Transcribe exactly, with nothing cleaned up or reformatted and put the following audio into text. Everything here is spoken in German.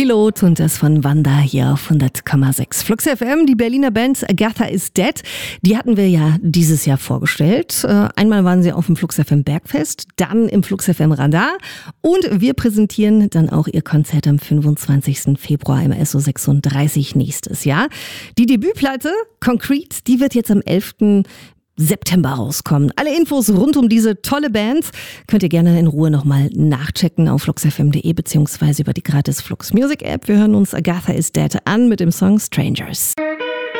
Pilot und das von Wanda hier auf hundert Komma sechs. Flux F M, die Berliner Band Agatha is Dead, die hatten wir ja dieses Jahr vorgestellt. Einmal waren sie auf dem Flux F M Bergfest, dann im Flux F M Radar und wir präsentieren dann auch ihr Konzert am fünfundzwanzigsten Februar im S O sechsunddreißig nächstes Jahr. Die Debütplatte Concrete, die wird jetzt am elften September rauskommen. Alle Infos rund um diese tolle Band könnt ihr gerne in Ruhe nochmal nachchecken auf flux f m punkt d e beziehungsweise über die gratis Flux Music App. Wir hören uns Agatha is Dead an mit dem Song Strangers.